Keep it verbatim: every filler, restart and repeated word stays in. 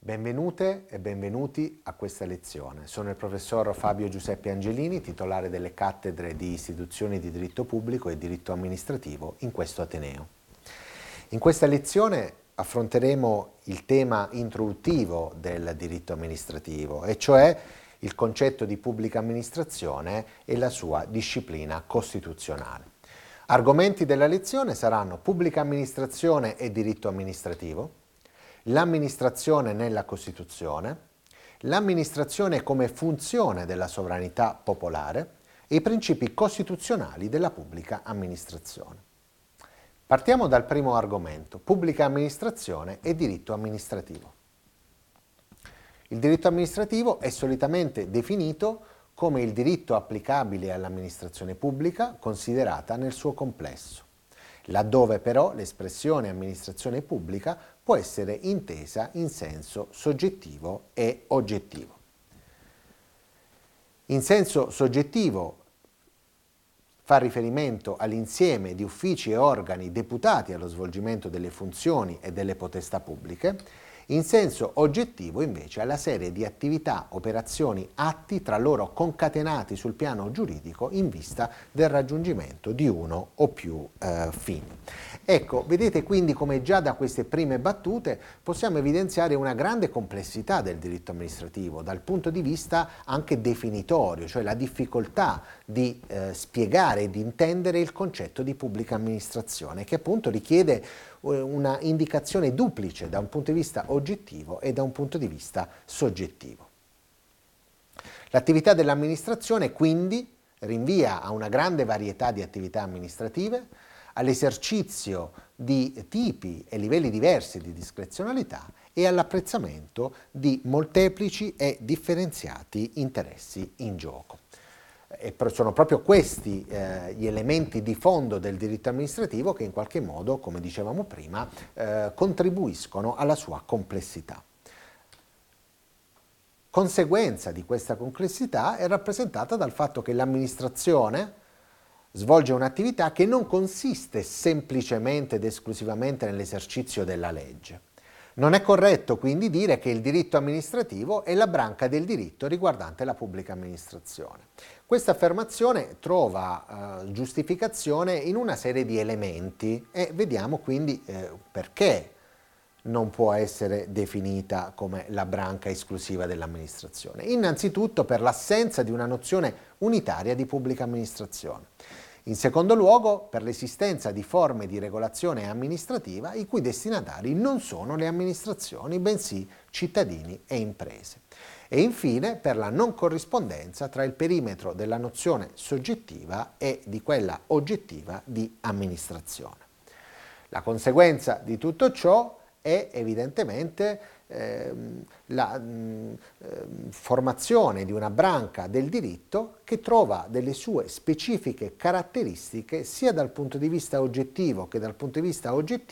Benvenute e benvenuti a questa lezione. Sono il professor Fabio Giuseppe Angelini, titolare delle cattedre di istituzioni di diritto pubblico e diritto amministrativo in questo Ateneo. In questa lezione affronteremo il tema introduttivo del diritto amministrativo, e cioè il concetto di pubblica amministrazione e la sua disciplina costituzionale. Argomenti della lezione saranno pubblica amministrazione e diritto amministrativo, l'amministrazione nella Costituzione, l'amministrazione come funzione della sovranità popolare e i principi costituzionali della pubblica amministrazione. Partiamo dal primo argomento, pubblica amministrazione e diritto amministrativo. Il diritto amministrativo è solitamente definito come il diritto applicabile all'amministrazione pubblica considerata nel suo complesso, laddove però l'espressione amministrazione pubblica può essere intesa in senso soggettivo e oggettivo. In senso soggettivo fa riferimento all'insieme di uffici e organi deputati allo svolgimento delle funzioni e delle potestà pubbliche. In senso oggettivo, invece, alla serie di attività, operazioni, atti tra loro concatenati sul piano giuridico in vista del raggiungimento di uno o più eh, fini. Ecco, vedete quindi come già da queste prime battute possiamo evidenziare una grande complessità del diritto amministrativo dal punto di vista anche definitorio, cioè la difficoltà di eh, spiegare e di intendere il concetto di pubblica amministrazione, che appunto richiede una indicazione duplice da un punto di vista oggettivo e da un punto di vista soggettivo. L'attività dell'amministrazione quindi rinvia a una grande varietà di attività amministrative, all'esercizio di tipi e livelli diversi di discrezionalità e all'apprezzamento di molteplici e differenziati interessi in gioco. E sono proprio questi eh, gli elementi di fondo del diritto amministrativo che in qualche modo, come dicevamo prima, eh, contribuiscono alla sua complessità. Conseguenza di questa complessità è rappresentata dal fatto che l'amministrazione svolge un'attività che non consiste semplicemente ed esclusivamente nell'esercizio della legge. Non è corretto quindi dire che il diritto amministrativo è la branca del diritto riguardante la pubblica amministrazione. Questa affermazione trova eh, giustificazione in una serie di elementi e vediamo quindi eh, perché non può essere definita come la branca esclusiva dell'amministrazione. Innanzitutto per l'assenza di una nozione unitaria di pubblica amministrazione. In secondo luogo, per l'esistenza di forme di regolazione amministrativa i cui destinatari non sono le amministrazioni, bensì cittadini e imprese. E infine, per la non corrispondenza tra il perimetro della nozione soggettiva e di quella oggettiva di amministrazione. La conseguenza di tutto ciò è evidentemente eh, la mh, eh, formazione di una branca del diritto che trova delle sue specifiche caratteristiche sia dal punto di vista oggettivo che dal punto di vista oggettivo